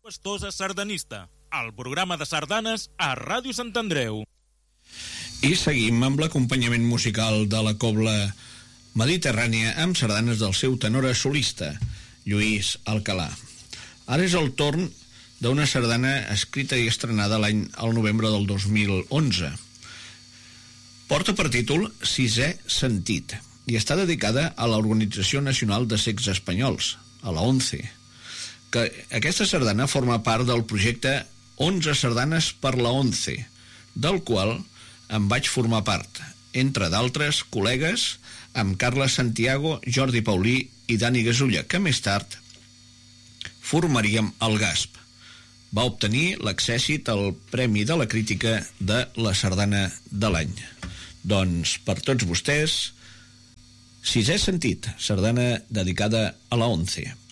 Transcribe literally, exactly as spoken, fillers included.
Pastosa Sardanista, el programa de sardanes a Ràdio Sant Andreu. I seguim amb l'acompanyament musical de la cobla mediterrània amb sardanes del seu tenor solista, Lluís Alcalà. Ara és el torn d'una sardana escrita i estrenada l'any al novembre del dos mil onze. Porta per títol Sisè Sentit i està dedicada a l'Organització Nacional de Cecs Espanyols, a la ONCE. Que aquesta sardana forma part del projecte onze sardanes per la ONCE, del qual em vaig formar part, entre d'altres col·legues amb Carles Santiago, Jordi Paulí i Dani Gasulla, que més tard formaríem el GASP. Va obtenir l'accèssit al Premi de la Crítica de la Sardana de l'any. Doncs per tots vostès, Sisè Sentit, sardana dedicada a la ONCE.